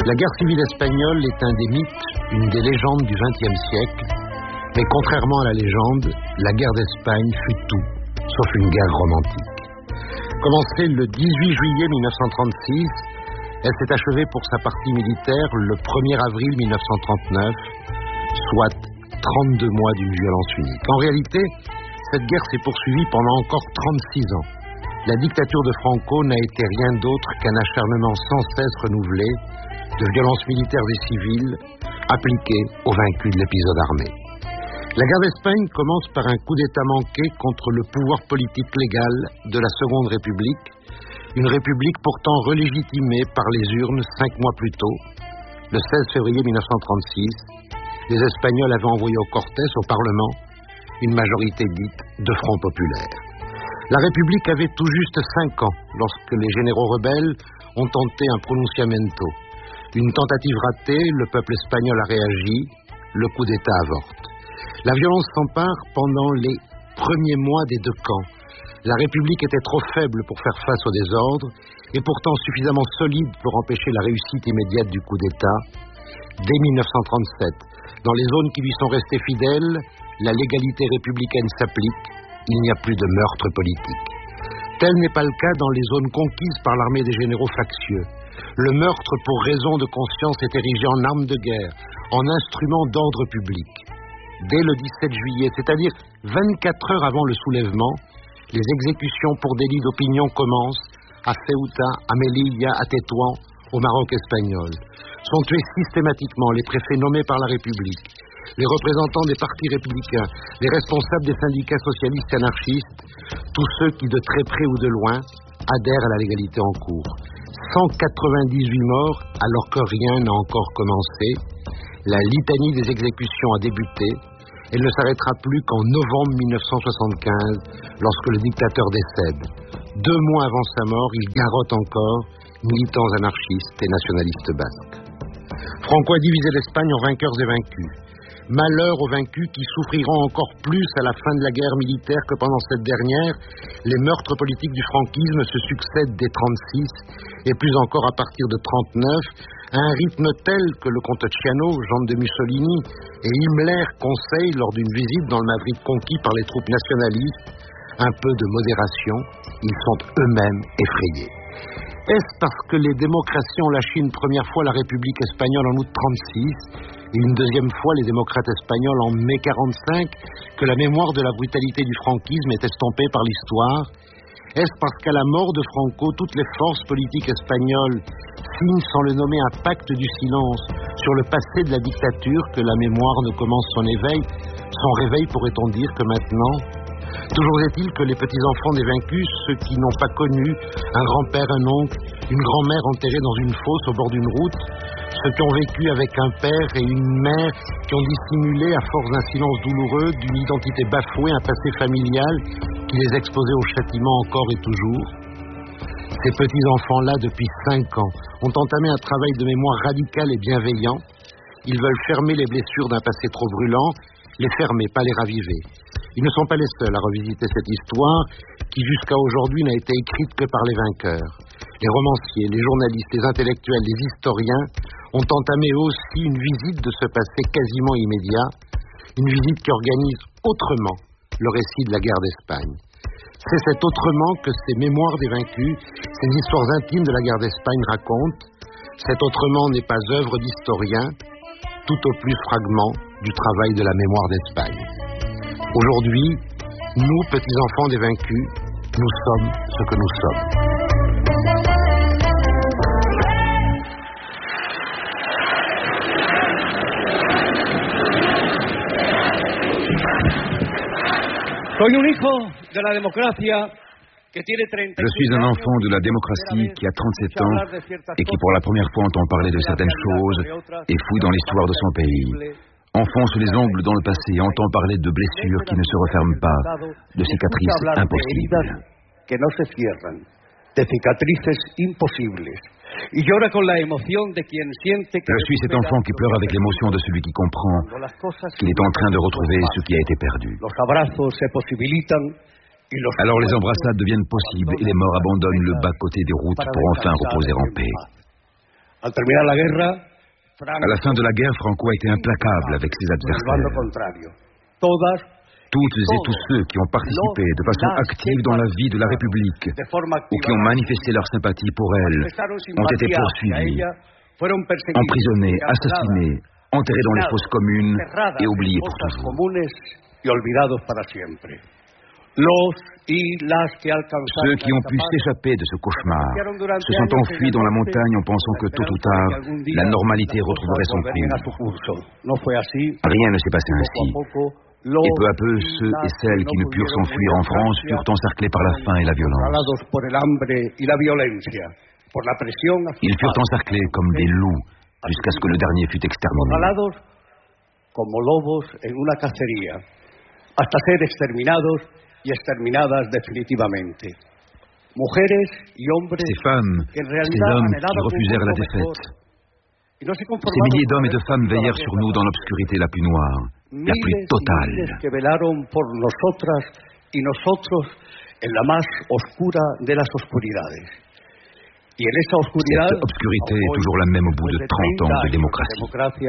La guerre civile espagnole est un des mythes, une des légendes du XXe siècle, mais contrairement à la légende, la guerre d'Espagne fut tout, sauf une guerre romantique. Commencée le 18 juillet 1936, elle s'est achevée pour sa partie militaire le 1er avril 1939, soit 32 mois d'une violence unique. En réalité, cette guerre s'est poursuivie pendant encore 36 ans. La dictature de Franco n'a été rien d'autre qu'un acharnement sans cesse renouvelé de violences militaires et civiles appliquées aux vaincus de l'épisode armé. La guerre d'Espagne commence par un coup d'État manqué contre le pouvoir politique légal de la Seconde République, une république pourtant relégitimée par les urnes 5 mois plus tôt. Le 16 février 1936, les Espagnols avaient envoyé au Cortés, au Parlement, une majorité dite de Front populaire. La République avait tout juste 5 ans lorsque les généraux rebelles ont tenté un pronunciamento. Une tentative ratée, le peuple espagnol a réagi, le coup d'État avorte. La violence s'empare pendant les premiers mois des deux camps. La République était trop faible pour faire face au désordre et pourtant suffisamment solide pour empêcher la réussite immédiate du coup d'État. Dès 1937, dans les zones qui lui sont restées fidèles, la légalité républicaine s'applique, il n'y a plus de meurtre politique. Tel n'est pas le cas dans les zones conquises par l'armée des généraux factieux. Le meurtre pour raison de conscience est érigé en arme de guerre, en instrument d'ordre public. Dès le 17 juillet, c'est-à-dire 24 heures avant le soulèvement, les exécutions pour délit d'opinion commencent à Ceuta, à Melilla, à Tétouan, au Maroc espagnol. Sont tués systématiquement les préfets nommés par la République, les représentants des partis républicains, les responsables des syndicats socialistes et anarchistes, tous ceux qui, de très près ou de loin, adhèrent à la légalité en cours. 198 morts alors que rien n'a encore commencé. La litanie des exécutions a débuté. Elle ne s'arrêtera plus qu'en novembre 1975, lorsque le dictateur décède. 2 mois avant sa mort, il garrotte encore militants anarchistes et nationalistes basques. Franco a divisé l'Espagne en vainqueurs et vaincus. Malheur aux vaincus qui souffriront encore plus à la fin de la guerre militaire que pendant cette dernière. Les meurtres politiques du franquisme se succèdent dès 1936 et plus encore à partir de 1939, à un rythme tel que le Conte-Ciano, gendre de Mussolini, et Himmler conseillent lors d'une visite dans le Madrid conquis par les troupes nationalistes un peu de modération. Ils sont eux-mêmes effrayés. Est-ce parce que les démocraties ont lâché une première fois la République espagnole en août 1936 et une deuxième fois les démocrates espagnols en mai 1945 que la mémoire de la brutalité du franquisme est estompée par l'histoire? Est-ce parce qu'à la mort de Franco, toutes les forces politiques espagnoles signent sans le nommer un pacte du silence sur le passé de la dictature que la mémoire ne commence son éveil? Son réveil, pourrait-on dire que maintenant? Toujours est-il que les petits-enfants des vaincus, ceux qui n'ont pas connu un grand-père, un oncle, une grand-mère enterrés dans une fosse au bord d'une route, ceux qui ont vécu avec un père et une mère qui ont dissimulé à force d'un silence douloureux, d'une identité bafouée, un passé familial qui les exposait au châtiment encore et toujours. Ces petits-enfants-là, depuis 5 ans, ont entamé un travail de mémoire radical et bienveillant. Ils veulent fermer les blessures d'un passé trop brûlant, les fermer, pas les raviver. Ils ne sont pas les seuls à revisiter cette histoire qui jusqu'à aujourd'hui n'a été écrite que par les vainqueurs. Les romanciers, les journalistes, les intellectuels, les historiens ont entamé aussi une visite de ce passé quasiment immédiat, une visite qui organise autrement le récit de la guerre d'Espagne. C'est cet autrement que ces mémoires des vaincus, ces histoires intimes de la guerre d'Espagne racontent. Cet autrement n'est pas œuvre d'historien, tout au plus fragment du travail de la mémoire d'Espagne. Aujourd'hui, nous, petits-enfants des vaincus, nous sommes ce que nous sommes. Je suis un enfant de la démocratie qui a 37 ans et qui pour la première fois entend parler de certaines choses et fouille dans l'histoire de son pays. Enfonce les ongles dans le passé et entend parler de blessures qui ne se referment pas, de cicatrices impossibles. Je suis cet enfant qui pleure avec l'émotion de celui qui comprend qu'il est en train de retrouver ce qui a été perdu. Alors les embrassades deviennent possibles et les morts abandonnent le bas-côté des routes pour enfin reposer en paix. Al terminar la guerra, À la fin de la guerre, Franco a été implacable avec ses adversaires. Toutes et tous ceux qui ont participé de façon active dans la vie de la République ou qui ont manifesté leur sympathie pour elle ont été poursuivis, emprisonnés, assassinés, enterrés dans les fosses communes et oubliés pour toujours. Ceux qui ont pu s'échapper de ce cauchemar se sont enfuis dans la montagne en pensant que tôt ou tard, la normalité retrouverait son cours. Rien ne s'est passé ainsi. Et peu à peu, ceux et celles qui ne purent s'enfuir en France furent encerclés par la faim et la violence. Ils furent encerclés comme des loups jusqu'à ce que le dernier fût exterminé. Ces femmes, ces hommes qui refusèrent la défaite. Ces milliers d'hommes et de femmes veillèrent sur nous dans l'obscurité la plus noire, la plus totale. Cette obscurité est toujours la même au bout de 30 ans de démocratie.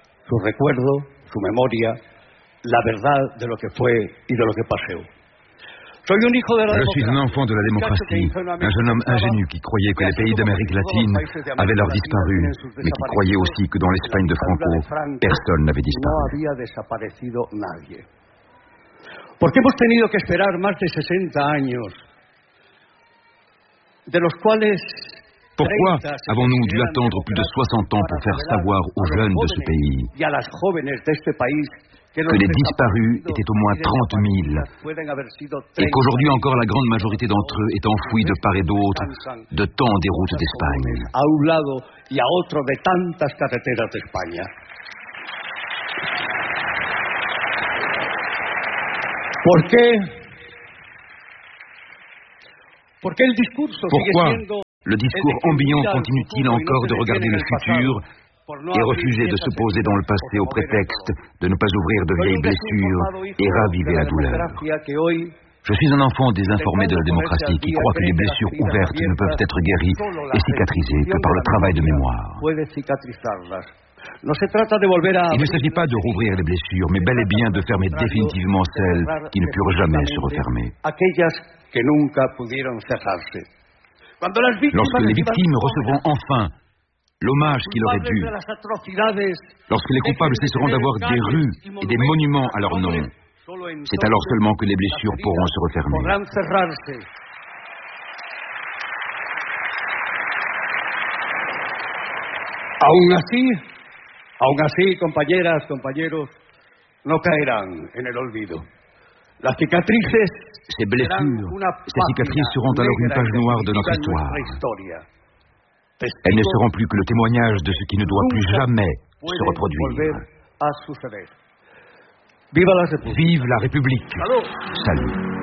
Je suis un enfant de la démocratie, un jeune homme ingénu qui croyait que les pays d'Amérique latine avaient leur disparu, mais qui croyait aussi que dans l'Espagne de Franco, personne n'avait disparu. Pourquoi avons-nous dû attendre plus de 60 ans pour faire savoir aux jeunes de ce pays que les disparus étaient au moins 30 000 et qu'aujourd'hui encore la grande majorité d'entre eux est enfouie de part et d'autre de tant des routes d'Espagne? Pourquoi le discours ambiant continue-t-il encore de regarder le futur et refuser de se poser dans le passé au prétexte de ne pas ouvrir de vieilles blessures et raviver la douleur? Je suis un enfant désinformé de la démocratie qui croit que les blessures ouvertes ne peuvent être guéries et cicatrisées que par le travail de mémoire. Il ne s'agit pas de rouvrir les blessures, mais bel et bien de fermer définitivement celles qui ne purent jamais se refermer. Lorsque les victimes recevront enfin l'hommage qui leur est dû, lorsque les coupables cesseront d'avoir des rues et des monuments à leur nom, c'est alors seulement que les blessures pourront se refermer. Aún así, compañeras, compañeros, no caerán en el olvido. Ces blessures, ces cicatrices seront alors une page noire de notre histoire. Elles ne seront plus que le témoignage de ce qui ne doit plus jamais se reproduire. Vive la République! Salut!